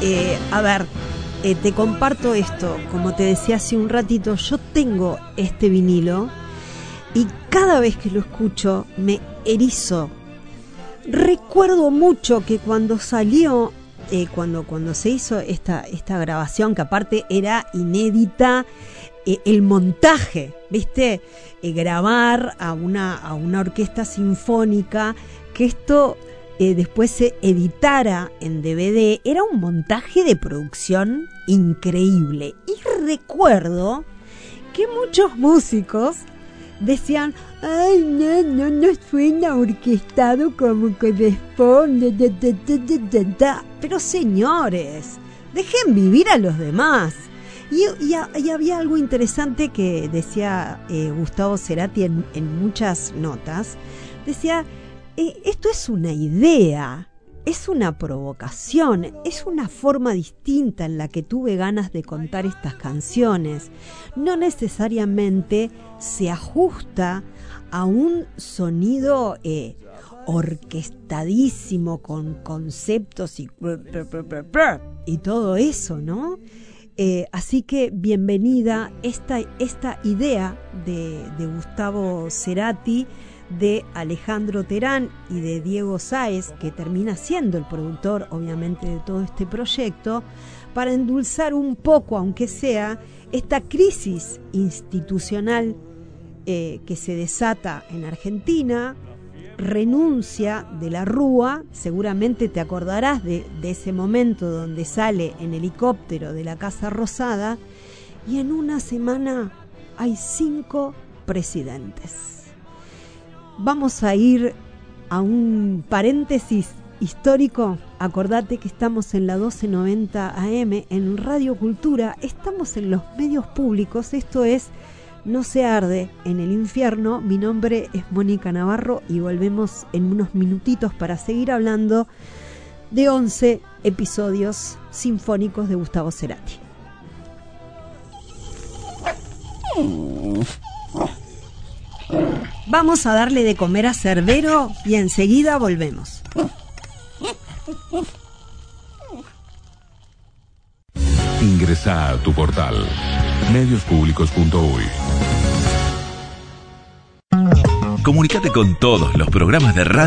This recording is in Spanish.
A ver, te comparto esto. Como te decía hace un ratito, yo tengo este vinilo y cada vez que lo escucho me erizo. Recuerdo mucho que cuando salió, cuando se hizo esta grabación, que aparte era inédita, el montaje, ¿viste? Grabar a una orquesta sinfónica, que esto después se editara en DVD, era un montaje de producción increíble. Y recuerdo que muchos músicos decían: ay, no suena orquestado como corresponde. Pero señores, dejen vivir a los demás. Y había algo interesante que decía Gustavo Cerati en muchas notas. Decía, esto es una idea, es una provocación, es una forma distinta en la que tuve ganas de contar estas canciones. No necesariamente se ajusta a un sonido orquestadísimo con conceptos y todo eso, ¿no? Así que bienvenida esta idea de Gustavo Cerati, de Alejandro Terán y de Diego Sáez, que termina siendo el productor obviamente de todo este proyecto, para endulzar un poco, aunque sea, esta crisis institucional que se desata en Argentina. Renuncia de la Rúa, seguramente te acordarás de ese momento donde sale en helicóptero de la Casa Rosada, y en una semana hay 5 presidentes. Vamos a ir a un paréntesis histórico. Acordate que estamos en la 1290 AM en Radio Cultura, estamos en los medios públicos, esto es No se arde en el infierno. Mi nombre es Mónica Navarro y volvemos en unos minutitos para seguir hablando de 11 episodios sinfónicos de Gustavo Cerati. Vamos a darle de comer a Cerbero y enseguida volvemos. Ingresá a tu portal mediospublicos.uy. Comunícate con todos los programas de radio